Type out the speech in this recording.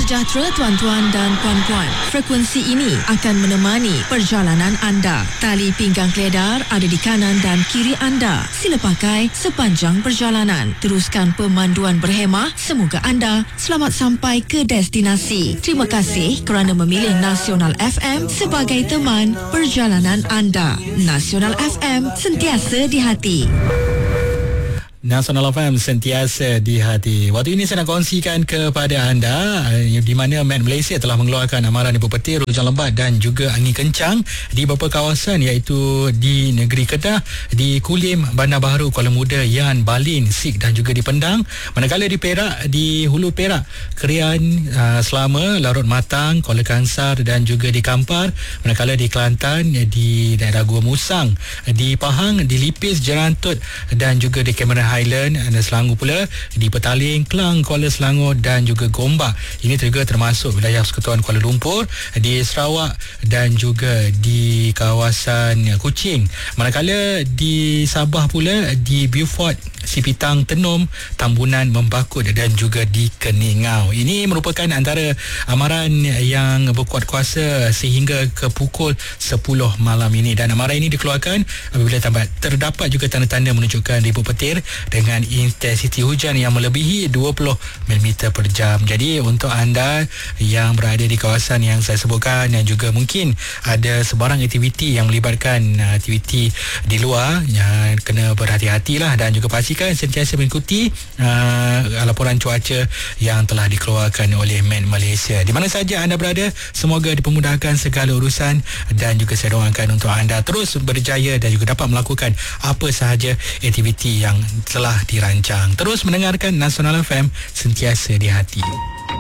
sejahtera tuan-tuan dan puan-puan. Frekuensi ini akan menemani perjalanan anda. Tali pinggang keledar ada di kanan dan kiri anda. Sila pakai sepanjang perjalanan. Teruskan pemanduan berhemah. Semoga anda selamat sampai ke destinasi. Terima kasih kerana memilih Nasional FM sebagai teman perjalanan anda. Nasional FM, sentiasa di hati. Nasional FM, sentiasa di hati. Waktu ini saya nak kongsikan kepada anda di mana Met Malaysia telah mengeluarkan amaran ibu petir, hujan lebat dan juga angin kencang di beberapa kawasan iaitu di negeri Kedah, di Kulim, Bandar Baharu, Kuala Muda, Yan, Balin, Sik dan juga di Pendang. Manakala di Perak, di Hulu Perak, Kerian, Selama, Larut Matang, Kuala Kangsar dan juga di Kampar. Manakala di Kelantan, di daerah Gua Musang, di Pahang, di Lipis, Jerantut dan juga di Cameron Highland dan Selangor pula, di Petaling, Klang, Kuala Selangor dan juga Gombak. Ini juga termasuk wilayah Persekutuan Kuala Lumpur, di Sarawak dan juga di kawasan Kuching. Manakala di Sabah pula, di Beaufort, Sipitang, Tenom, Tambunan, Membakut dan juga di Keningau. Ini merupakan antara amaran yang berkuat kuasa sehingga ke pukul 10 malam ini, dan amaran ini dikeluarkan apabila terdapat juga tanda-tanda menunjukkan ribu petir dengan intensiti hujan yang melebihi 20 mm per jam. Jadi untuk anda yang berada di kawasan yang saya sebutkan dan juga mungkin ada sebarang aktiviti yang melibatkan aktiviti di luar, ya, kena berhati-hatilah dan juga pastikan sentiasa mengikuti laporan cuaca yang telah dikeluarkan oleh Met Malaysia. Di mana saja anda berada, semoga dipermudahkan segala urusan dan juga saya doakan untuk anda terus berjaya dan juga dapat melakukan apa sahaja aktiviti yang telah dirancang. Terus mendengarkan Nasional FM, sentiasa di hati.